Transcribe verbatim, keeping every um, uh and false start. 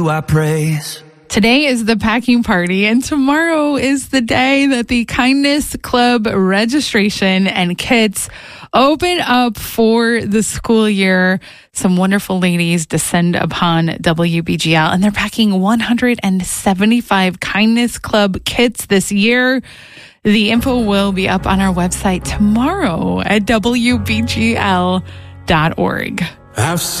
I praise. Today is the packing party, and tomorrow is the day that the Kindness Club registration and kits open up for the school year. Some wonderful ladies descend upon W B G L, and they're packing one hundred seventy-five Kindness Club kits this year. The info will be up on our website tomorrow at W B G L dot org. I've seen